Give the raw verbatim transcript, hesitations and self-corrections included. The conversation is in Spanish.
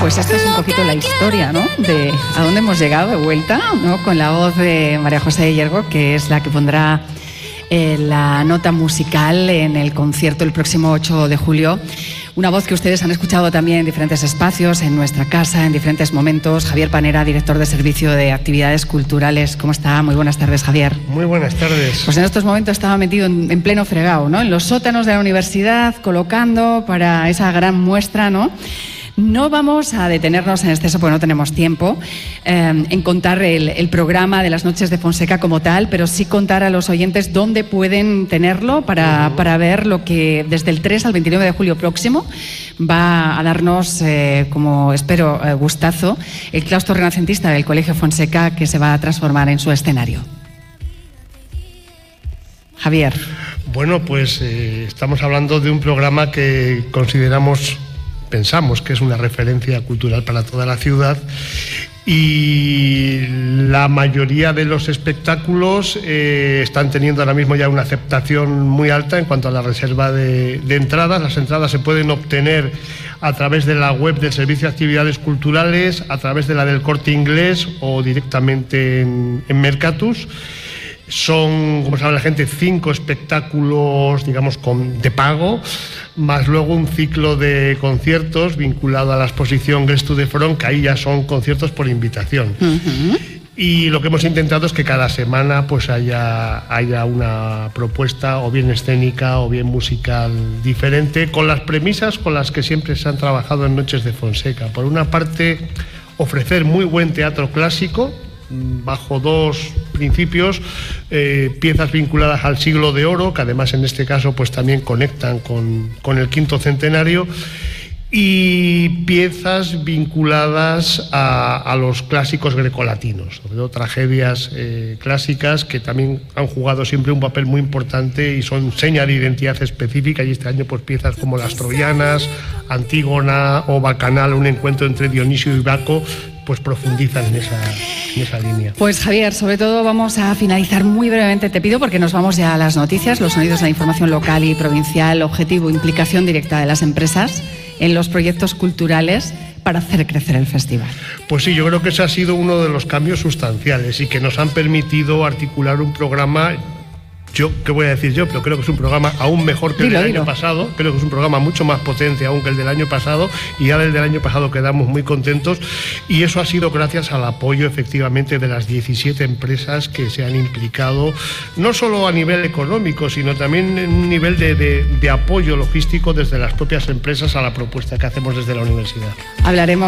Pues esta es un poquito la historia, ¿no?, de a dónde hemos llegado de vuelta, ¿no?, con la voz de María José Hiergo, que es la que pondrá eh, la nota musical en el concierto el próximo ocho de julio. Una voz que ustedes han escuchado también en diferentes espacios, en nuestra casa, en diferentes momentos. Javier Panera, director de Servicio de Actividades Culturales. ¿Cómo está? Muy buenas tardes, Javier. Muy buenas tardes. Pues en estos momentos estaba metido en, en pleno fregado, ¿no?, en los sótanos de la universidad, colocando para esa gran muestra, ¿no? No vamos a detenernos en exceso, porque no tenemos tiempo, eh, en contar el, el programa de las Noches de Fonseca como tal, pero sí contar a los oyentes dónde pueden tenerlo para, uh-huh. para ver lo que desde el tres al veintinueve de julio próximo va a darnos, eh, como espero, eh, gustazo, el claustro renacentista del Colegio Fonseca, que se va a transformar en su escenario. Javier. Bueno, pues eh, estamos hablando de un programa que consideramos... Pensamos que es una referencia cultural para toda la ciudad, y la mayoría de los espectáculos eh, están teniendo ahora mismo ya una aceptación muy alta en cuanto a la reserva de, de entradas. Las entradas se pueden obtener a través de la web del Servicio de Actividades Culturales, a través de la del Corte Inglés o directamente en, en Mercatus. Son, como sabe la gente, cinco espectáculos, digamos, con, de pago, más luego un ciclo de conciertos vinculado a la exposición Grés to the Front, que ahí ya son conciertos por invitación. Uh-huh. Y lo que hemos intentado es que cada semana pues haya, haya una propuesta, o bien escénica o bien musical diferente, con las premisas con las que siempre se han trabajado en Noches de Fonseca. Por una parte, ofrecer muy buen teatro clásico, bajo dos principios, eh, piezas vinculadas al siglo de oro, que además en este caso pues también conectan con, con el quinto centenario, y piezas vinculadas a, a los clásicos grecolatinos, sobre todo tragedias eh, clásicas que también han jugado siempre un papel muy importante y son seña de identidad específica, y este año pues piezas como las troyanas, Antígona o Bacanal, un encuentro entre Dionisio y Baco, pues profundizan en esa, en esa línea. Pues Javier, sobre todo vamos a finalizar muy brevemente, te pido, porque nos vamos ya a las noticias, los sonidos de la información local y provincial, objetivo, implicación directa de las empresas en los proyectos culturales para hacer crecer el festival. Pues sí, yo creo que ese ha sido uno de los cambios sustanciales y que nos han permitido articular un programa. Yo, ¿qué voy a decir yo? Pero creo que es un programa aún mejor que el dilo, del dilo. año pasado. Creo que es un programa mucho más potente aún que el del año pasado, y ya del del año pasado quedamos muy contentos, y eso ha sido gracias al apoyo efectivamente de las diecisiete empresas que se han implicado, no solo a nivel económico, sino también en un nivel de, de, de apoyo logístico desde las propias empresas a la propuesta que hacemos desde la universidad. Hablaremos